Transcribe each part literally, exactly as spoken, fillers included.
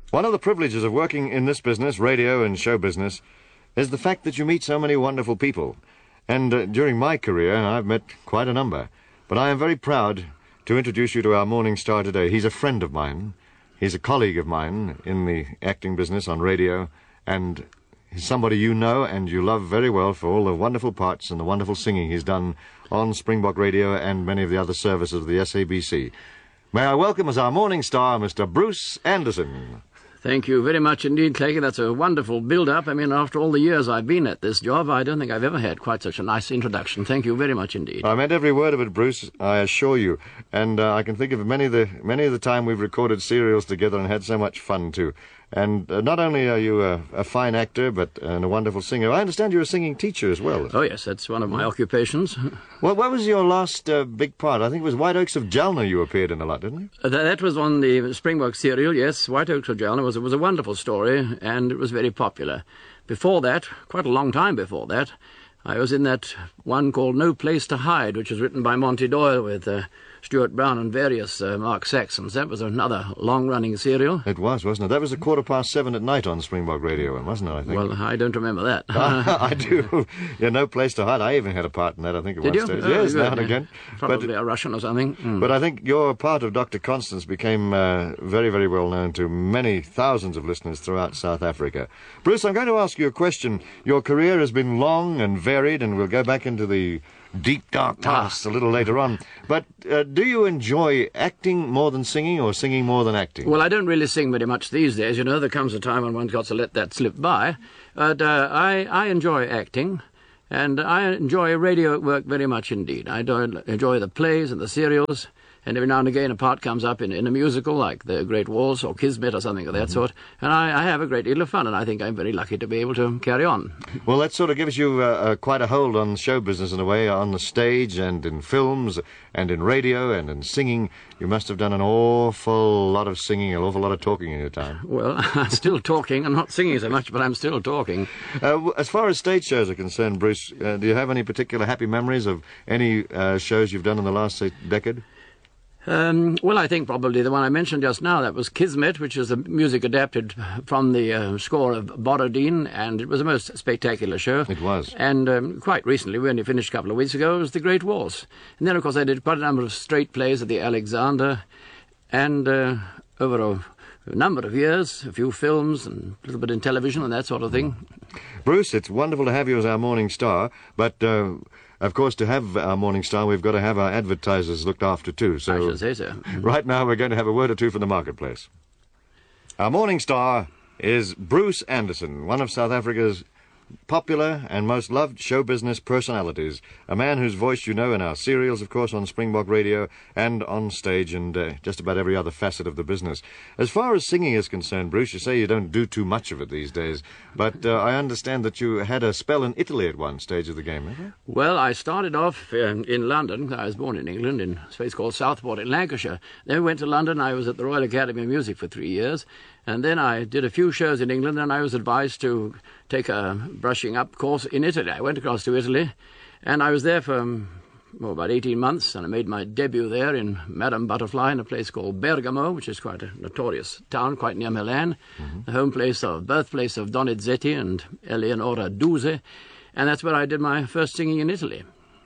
One of the privileges of working in this business, radio and show business, is the fact that you meet so many wonderful people. And uh, during my career, I've met quite a number. But I am very proud to introduce you to our morning star today. He's a friend of mine. He's a colleague of mine in the acting business on radio, and he's somebody you know and you love very well for all the wonderful parts and the wonderful singing he's done on Springbok Radio and many of the other services of the S A B C. May I welcome as our morning star, Mister Bruce Anderson. Thank you very much indeed, Clegg. That's a wonderful build-up. I mean, after all the years I've been at this job, I don't think I've ever had quite such a nice introduction. Thank you very much indeed. I meant every word of it, Bruce, I assure you. And uh, I can think of many of the many of the time we've recorded serials together and had so much fun, too. And uh, not only are you a, a fine actor, but uh, and a wonderful singer, I understand you're a singing teacher as well. Oh, yes, that's one of my occupations. Well, what was your last uh, big part? I think it was White Oaks of Jalna you appeared in a lot, didn't you? Uh, that, that was on the Springbok serial, yes. White Oaks of Jalna was, was a wonderful story, and it was very popular. Before that, quite a long time before that, I was in that one called No Place to Hide, which was written by Monty Doyle with Uh, Stuart Brown and various uh, Mark Saxons. That was another long-running serial. It was, wasn't it? That was a quarter past seven at night on Springbok Radio, wasn't it, I think? Well, I don't remember that. I do. Yeah, No Place to Hide. I even had a part in that, I think, at Did one you? stage. Oh, yes, good, now and yeah. again. Probably but, a Russian or something. Mm. But I think your part of Doctor Constance became uh, very, very well known to many thousands of listeners throughout South Africa. Bruce, I'm going to ask you a question. Your career has been long and varied, and we'll go back into the deep, dark past ah. a little later on. But uh, do you enjoy acting more than singing, or singing more than acting? Well, I don't really sing very much these days. You know, there comes a time when one's got to let that slip by. But uh, I, I enjoy acting, and I enjoy radio work very much indeed. I do enjoy the plays and the serials, and every now and again a part comes up in, in a musical like The Great Waltz or Kismet or something of that mm-hmm. sort, and I, I have a great deal of fun, and I think I'm very lucky to be able to carry on. Well, that sort of gives you uh, uh, quite a hold on show business in a way, on the stage and in films and in radio and in singing. You must have done an awful lot of singing, an awful lot of talking in your time. Well, I'm still talking. I'm not singing so much, but I'm still talking. Uh, as far as stage shows are concerned, Bruce, uh, do you have any particular happy memories of any uh, shows you've done in the last say, decade? Um, well, I think probably the one I mentioned just now, that was Kismet, which is the music adapted from the uh, score of Borodin, and it was a most spectacular show. It was. And um, quite recently, we only finished a couple of weeks ago, was The Great Waltz. And then, of course, I did quite a number of straight plays at the Alexander, and uh, over a, a number of years, a few films and a little bit in television and that sort of thing. Bruce, it's wonderful to have you as our morning star, but... Uh, Of course, to have our morning star, we've got to have our advertisers looked after too. So I should say so. Right now, we're going to have a word or two from the marketplace. Our morning star is Bruce Anderson, one of South Africa's popular and most loved show business personalities. A man whose voice you know in our serials, of course, on Springbok Radio and on stage and uh, just about every other facet of the business. As far as singing is concerned, Bruce, you say you don't do too much of it these days, but uh, I understand that you had a spell in Italy at one stage of the game, haven't you? Well, I started off um, in London. I was born in England, in a place called Southport in Lancashire. Then we went to London. I was at the Royal Academy of Music for three years. And then I did a few shows in England, and I was advised to take a brushing up course in Italy. I went across to Italy, and I was there for um, well, about eighteen months, and I made my debut there in Madame Butterfly in a place called Bergamo, which is quite a notorious town, quite near Milan, mm-hmm. the home place of, birthplace of Donizetti and Eleonora Duse, and that's where I did my first singing in Italy.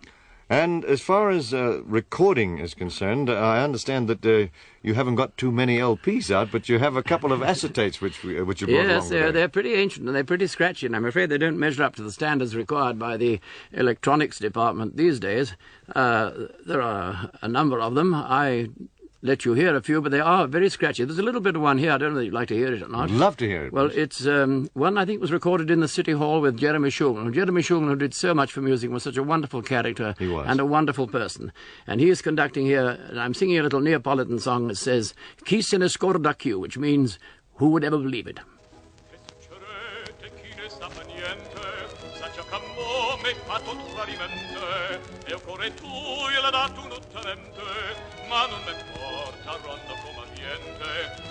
And as far as uh, recording is concerned, uh, I understand that uh, you haven't got too many L Ps out, but you have a couple of acetates which uh, which you brought yes, along they're, today. they're pretty ancient and they're pretty scratchy, and I'm afraid they don't measure up to the standards required by the electronics department these days. Uh, there are a number of them. I let you hear a few, but they are very scratchy. There's a little bit of one here. I don't know if you'd like to hear it or not. I'd love to hear it. Well, it's um, one I think was recorded in the City Hall with Jeremy Shulman. Jeremy Shulman, who did so much for music, was such a wonderful character he was. and a wonderful person. And he is conducting here, and I'm singing a little Neapolitan song that says, Chi se ne scorda più, which means, who would ever believe it? Ma non m'importa, ronda come ambiente,